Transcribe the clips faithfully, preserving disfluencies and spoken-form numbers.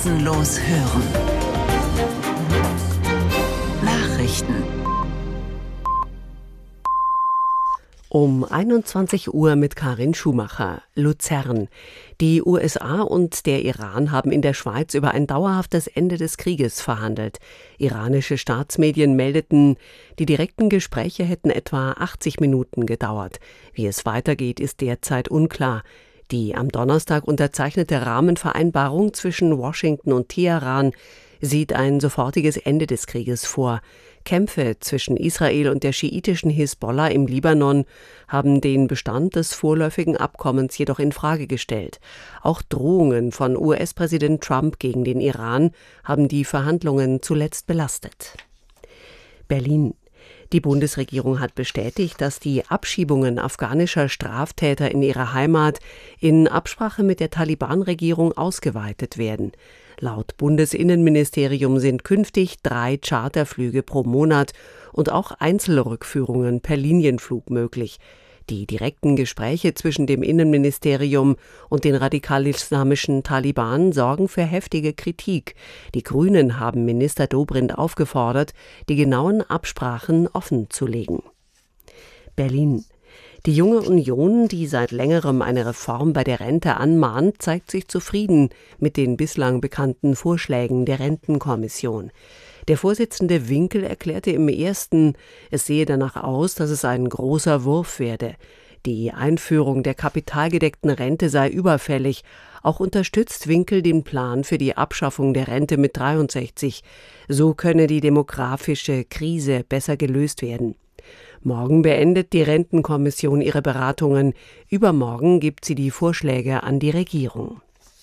Grenzenlos hören. Nachrichten. Um einundzwanzig Uhr mit Karin Schumacher. Luzern. Die U S A und der Iran haben in der Schweiz über ein dauerhaftes Ende des Krieges verhandelt. Iranische Staatsmedien meldeten, die direkten Gespräche hätten etwa achtzig Minuten gedauert. Wie es weitergeht, ist derzeit unklar. Die am Donnerstag unterzeichnete Rahmenvereinbarung zwischen Washington und Teheran sieht ein sofortiges Ende des Krieges vor. Kämpfe zwischen Israel und der schiitischen Hisbollah im Libanon haben den Bestand des vorläufigen Abkommens jedoch in Frage gestellt. Auch Drohungen von U S-Präsident Trump gegen den Iran haben die Verhandlungen zuletzt belastet. Berlin. Die Bundesregierung hat bestätigt, dass die Abschiebungen afghanischer Straftäter in ihre Heimat in Absprache mit der Taliban-Regierung ausgeweitet werden. Laut Bundesinnenministerium sind künftig drei Charterflüge pro Monat und auch Einzelrückführungen per Linienflug möglich. Die direkten Gespräche zwischen dem Innenministerium und den radikal-islamischen Taliban sorgen für heftige Kritik. Die Grünen haben Minister Dobrindt aufgefordert, die genauen Absprachen offenzulegen. Berlin. Die Junge Union, die seit längerem eine Reform bei der Rente anmahnt, zeigt sich zufrieden mit den bislang bekannten Vorschlägen der Rentenkommission. Der Vorsitzende Winkel erklärte im ersten, es sehe danach aus, dass es ein großer Wurf werde. Die Einführung der kapitalgedeckten Rente sei überfällig. Auch unterstützt Winkel den Plan für die Abschaffung der Rente mit dreiundsechzig. So könne die demografische Krise besser gelöst werden. Morgen beendet die Rentenkommission ihre Beratungen. Übermorgen gibt sie die Vorschläge an die Regierung.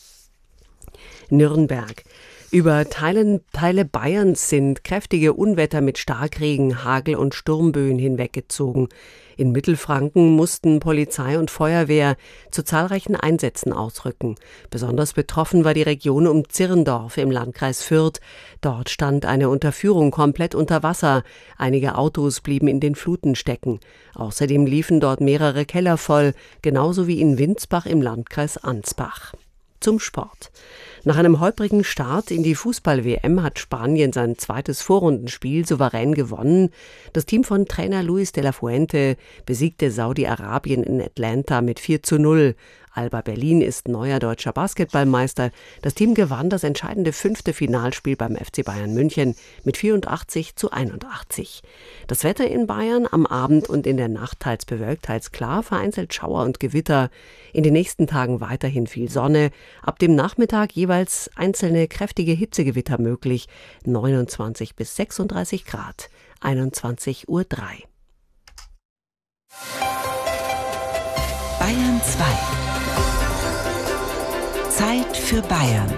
Nürnberg. Über Teilen, Teile Bayerns sind kräftige Unwetter mit Starkregen, Hagel und Sturmböen hinweggezogen. In Mittelfranken mussten Polizei und Feuerwehr zu zahlreichen Einsätzen ausrücken. Besonders betroffen war die Region um Zirndorf im Landkreis Fürth. Dort stand eine Unterführung komplett unter Wasser. Einige Autos blieben in den Fluten stecken. Außerdem liefen dort mehrere Keller voll, genauso wie in Windsbach im Landkreis Ansbach. Zum Sport. Nach einem holprigen Start in die Fußball-W M hat Spanien sein zweites Vorrundenspiel souverän gewonnen. Das Team von Trainer Luis de la Fuente besiegte Saudi-Arabien in Atlanta mit vier zu null. Alba Berlin ist neuer deutscher Basketballmeister. Das Team gewann das entscheidende fünfte Finalspiel beim F C Bayern München mit vierundachtzig zu einundachtzig. Das Wetter in Bayern am Abend und in der Nacht teils bewölkt, teils klar, vereinzelt Schauer und Gewitter. In den nächsten Tagen weiterhin viel Sonne. Ab dem Nachmittag jeweils einzelne kräftige Hitzegewitter möglich. neunundzwanzig bis sechsunddreißig Grad. einundzwanzig Uhr drei. Bayern zwei. Zeit für Bayern.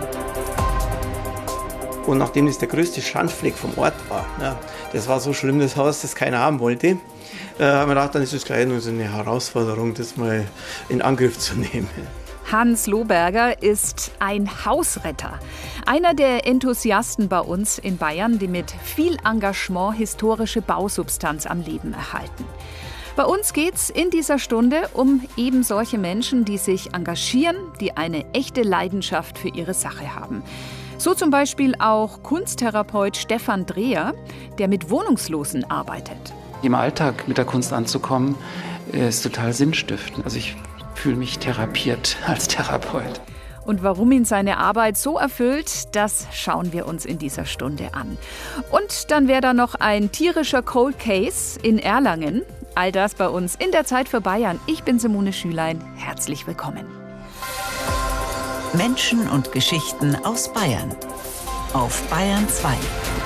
Und nachdem das der größte Schandfleck vom Ort war, ja, das war so schlimm, das Haus, das keiner haben wollte, äh, haben wir gedacht, dann ist es gleich nur so eine Herausforderung, das mal in Angriff zu nehmen. Hans Lohberger ist ein Hausretter. Einer der Enthusiasten bei uns in Bayern, die mit viel Engagement historische Bausubstanz am Leben erhalten. Bei uns geht's in dieser Stunde um eben solche Menschen, die sich engagieren, die eine echte Leidenschaft für ihre Sache haben. So zum Beispiel auch Kunsttherapeut Stefan Dreher, der mit Wohnungslosen arbeitet. Im Alltag mit der Kunst anzukommen, ist total sinnstiftend. Also ich fühle mich therapiert als Therapeut. Und warum ihn seine Arbeit so erfüllt, das schauen wir uns in dieser Stunde an. Und dann wäre da noch ein tierischer Cold Case in Erlangen. All das bei uns in der Zeit für Bayern. Ich bin Simone Schülein. Herzlich willkommen. Menschen und Geschichten aus Bayern. Auf Bayern zwei.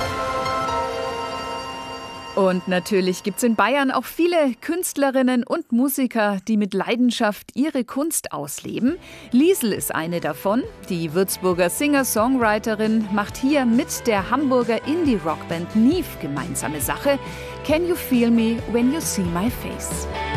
Und natürlich gibt es in Bayern auch viele Künstlerinnen und Musiker, die mit Leidenschaft ihre Kunst ausleben. Liesl ist eine davon. Die Würzburger Singer-Songwriterin macht hier mit der Hamburger Indie-Rockband Neve gemeinsame Sache. Can you feel me when you see my face?